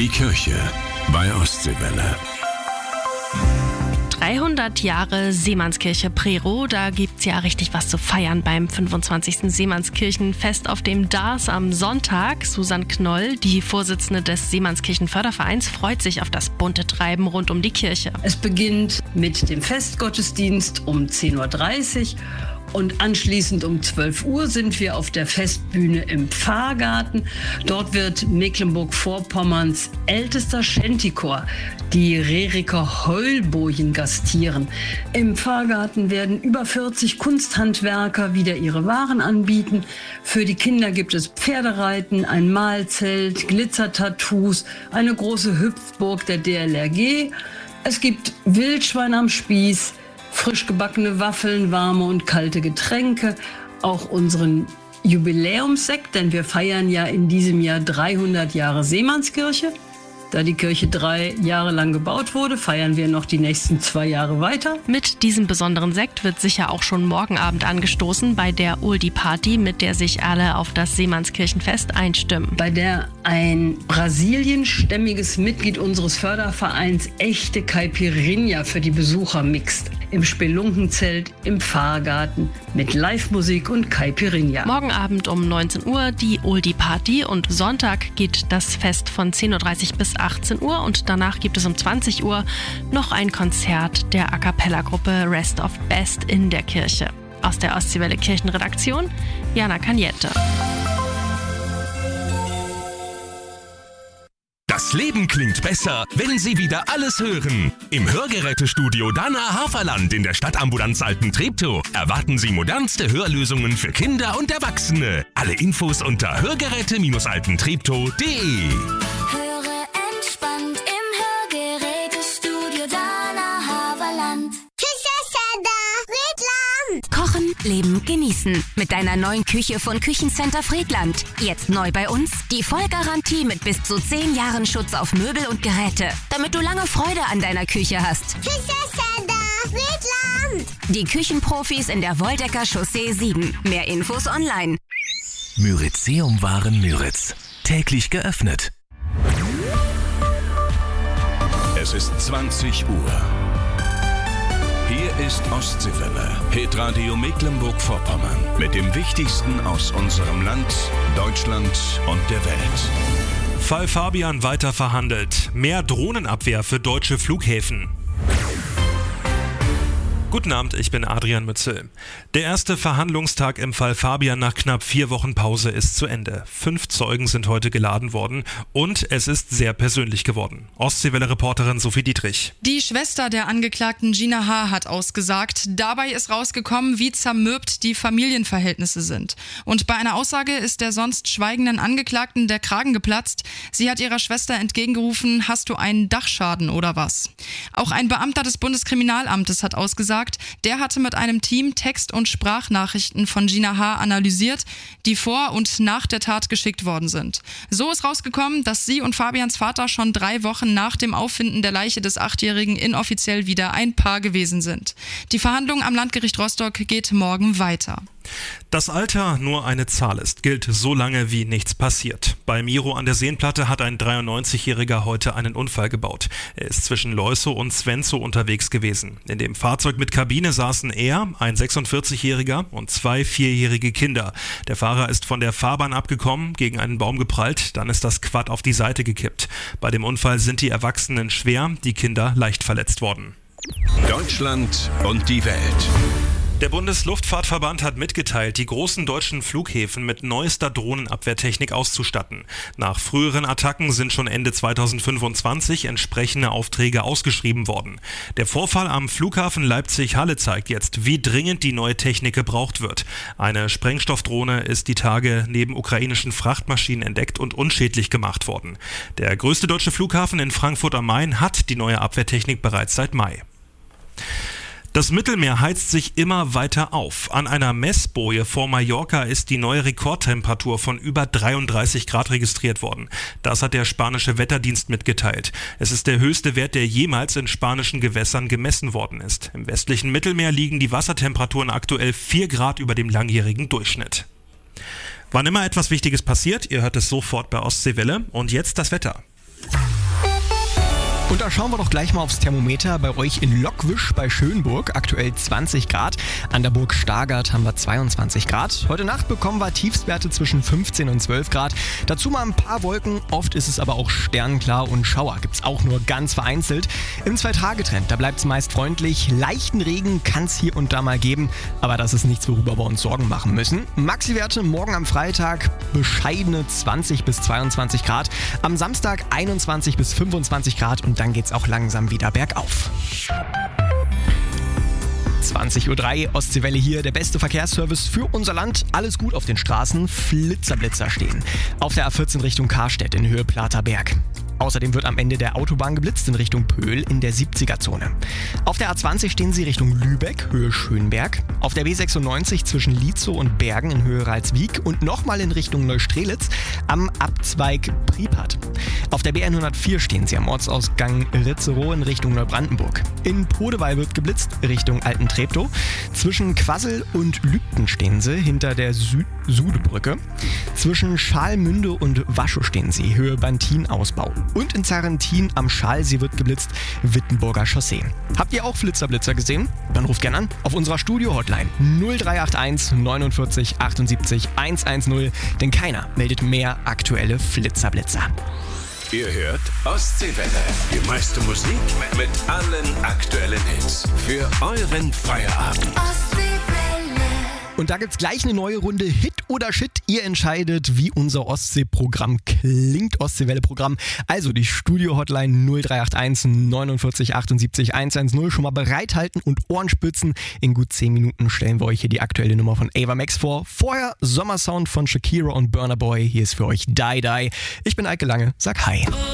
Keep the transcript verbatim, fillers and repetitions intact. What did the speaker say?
Die Kirche bei Ostseewelle. dreihundert Jahre Seemannskirche Prerow, da gibt's ja richtig was zu feiern beim fünfundzwanzigsten Seemannskirchenfest auf dem Dars am Sonntag. Susanne Knoll, die Vorsitzende des Seemannskirchenfördervereins, freut sich auf das bunte Treiben rund um die Kirche. Es beginnt mit dem Festgottesdienst um zehn Uhr dreißig und anschließend um zwölf Uhr sind wir auf der Festbühne im Pfarrgarten. Dort wird Mecklenburg-Vorpommerns ältester Shantychor, die Reriker Heulbojen, gastieren. Im Pfarrgarten werden über vierzig Kunsthandwerker wieder ihre Waren anbieten. Für die Kinder gibt es Pferdereiten, ein Mahlzelt, Glitzertattoos, eine große Hüpfburg der D L R G. Es gibt Wildschwein am Spieß, frisch gebackene Waffeln, warme und kalte Getränke, auch unseren Jubiläumssekt, denn wir feiern ja in diesem Jahr dreihundert Jahre Seemannskirche. Da die Kirche drei Jahre lang gebaut wurde, feiern wir noch die nächsten zwei Jahre weiter. Mit diesem besonderen Sekt wird sicher auch schon morgen Abend angestoßen bei der Oldie-Party, mit der sich alle auf das Seemannskirchenfest einstimmen. Bei der ein brasilienstämmiges Mitglied unseres Fördervereins echte Caipirinha für die Besucher mixt. Im Spelunkenzelt, im Pfarrgarten, mit Live-Musik und Caipirinha. Morgen Abend um neunzehn Uhr die Oldie-Party und Sonntag geht das Fest von zehn Uhr dreißig bis achtzehn Uhr und danach gibt es um zwanzig Uhr noch ein Konzert der A-Cappella-Gruppe Rest of Best in der Kirche. Aus der Ostseewelle Kirchenredaktion, Jana Kaniette. Das Leben klingt besser, wenn Sie wieder alles hören. Im Hörgerätestudio Dana Haferland in der Stadtambulanz Alten-Treptow erwarten Sie modernste Hörlösungen für Kinder und Erwachsene. Alle Infos unter hörgeräte altentreptow punkt de. Höre entspannt im Hörgerätestudio Dana Haferland. Kochen, leben, genießen. Mit deiner neuen Küche von Küchencenter Friedland. Jetzt neu bei uns die Vollgarantie mit bis zu zehn Jahren Schutz auf Möbel und Geräte, damit du lange Freude an deiner Küche hast. Küchencenter Friedland. Die Küchenprofis in der Woldecker Chaussee sieben. Mehr Infos online. Myrizeum Waren Müritz. Täglich geöffnet. Es ist zwanzig Uhr. Hier ist Ostseewelle, Hitradio Mecklenburg-Vorpommern mit dem Wichtigsten aus unserem Land, Deutschland und der Welt. Fall Fabian weiter verhandelt. Mehr Drohnenabwehr für deutsche Flughäfen. Guten Abend, ich bin Adrian Mützel. Der erste Verhandlungstag im Fall Fabian nach knapp vier Wochen Pause ist zu Ende. Fünf Zeugen sind heute geladen worden und es ist sehr persönlich geworden. Ostseewelle-Reporterin Sophie Dietrich. Die Schwester der Angeklagten Gina H. hat ausgesagt. Dabei ist rausgekommen, wie zermürbt die Familienverhältnisse sind. Und bei einer Aussage ist der sonst schweigenden Angeklagten der Kragen geplatzt. Sie hat ihrer Schwester entgegengerufen, hast du einen Dachschaden oder was? Auch ein Beamter des Bundeskriminalamtes hat ausgesagt, der hatte mit einem Team Text- und Sprachnachrichten von Gina H. analysiert, die vor und nach der Tat geschickt worden sind. So ist rausgekommen, dass sie und Fabians Vater schon drei Wochen nach dem Auffinden der Leiche des Achtjährigen inoffiziell wieder ein Paar gewesen sind. Die Verhandlung am Landgericht Rostock geht morgen weiter. Das Alter nur eine Zahl ist, gilt so lange wie nichts passiert. Bei Miro an der Seenplatte hat ein dreiundneunzigjähriger heute einen Unfall gebaut. Er ist zwischen Leusow und Svenzow unterwegs gewesen. In dem Fahrzeug mit Kabine saßen er, ein sechsundvierzigjähriger und zwei vierjährige Kinder. Der Fahrer ist von der Fahrbahn abgekommen, gegen einen Baum geprallt, dann ist das Quad auf die Seite gekippt. Bei dem Unfall sind die Erwachsenen schwer, die Kinder leicht verletzt worden. Deutschland und die Welt. Der Bundesluftfahrtverband hat mitgeteilt, die großen deutschen Flughäfen mit neuester Drohnenabwehrtechnik auszustatten. Nach früheren Attacken sind schon Ende zweitausendfünfundzwanzig entsprechende Aufträge ausgeschrieben worden. Der Vorfall am Flughafen Leipzig-Halle zeigt jetzt, wie dringend die neue Technik gebraucht wird. Eine Sprengstoffdrohne ist die Tage neben ukrainischen Frachtmaschinen entdeckt und unschädlich gemacht worden. Der größte deutsche Flughafen in Frankfurt am Main hat die neue Abwehrtechnik bereits seit Mai. Das Mittelmeer heizt sich immer weiter auf. An einer Messboje vor Mallorca ist die neue Rekordtemperatur von über dreiunddreißig Grad registriert worden. Das hat der spanische Wetterdienst mitgeteilt. Es ist der höchste Wert, der jemals in spanischen Gewässern gemessen worden ist. Im westlichen Mittelmeer liegen die Wassertemperaturen aktuell vier Grad über dem langjährigen Durchschnitt. Wann immer etwas Wichtiges passiert, ihr hört es sofort bei Ostseewelle. Und jetzt das Wetter. Und da schauen wir doch gleich mal aufs Thermometer bei euch in Lockwisch bei Schönburg. Aktuell zwanzig Grad. An der Burg Stargard haben wir zweiundzwanzig Grad. Heute Nacht bekommen wir Tiefstwerte zwischen fünfzehn und zwölf Grad. Dazu mal ein paar Wolken. Oft ist es aber auch sternenklar und Schauer gibt es auch nur ganz vereinzelt. Im Zwei-Tage-Trend, da bleibt es meist freundlich. Leichten Regen kann es hier und da mal geben. Aber das ist nichts, worüber wir uns Sorgen machen müssen. Maxi-Werte morgen am Freitag bescheidene zwanzig bis zweiundzwanzig Grad. Am Samstag einundzwanzig bis fünfundzwanzig Grad und dann geht's auch langsam wieder bergauf. zwanzig Uhr drei, Ostseewelle hier, der beste Verkehrsservice für unser Land. Alles gut auf den Straßen, Flitzerblitzer stehen. Auf der A vierzehn Richtung Karstedt in Höhe Platerberg. Außerdem wird am Ende der Autobahn geblitzt in Richtung Pöhl in der siebziger-Zone. Auf der A zwanzig stehen sie Richtung Lübeck, Höhe Schönberg. Auf der B sechsundneunzig zwischen Lietzow und Bergen in Höhe Ralswiek und nochmal in Richtung Neustrelitz am Abzweig Pripyat. Auf der B hundertvier stehen sie am Ortsausgang Ritzerow in Richtung Neubrandenburg. In Podeweil wird geblitzt Richtung Altentreptow. Zwischen Quassel und Lübten stehen sie hinter der Sü- Sudebrücke. Zwischen Schalmünde und Waschow stehen sie Höhe Bantin-Ausbau. Und in Zarrentin am Schalsee wird geblitzt Wittenburger Chaussee. Habt ihr auch Flitzerblitzer gesehen? Dann ruft gerne an auf unserer Studio-Hotline null drei acht eins neunundvierzig achtundsiebzig hundertzehn, denn keiner meldet mehr aktuelle Flitzerblitzer. Ihr hört Ostseewelle. Die meiste Musik mit allen aktuellen Hits. Für euren Feierabend. Und da gibt's gleich eine neue Runde Hit oder Shit. Ihr entscheidet, wie unser Ostsee-Programm klingt, Ostseewelle-Programm. Also die Studio-Hotline null drei acht eins neunundvierzig achtundsiebzig hundertzehn schon mal bereithalten und Ohrenspitzen. In gut zehn Minuten stellen wir euch hier die aktuelle Nummer von Ava Max vor. Vorher Sommersound von Shakira und Burna Boy. Hier ist für euch Die Die. Ich bin Eike Lange, sag Hi.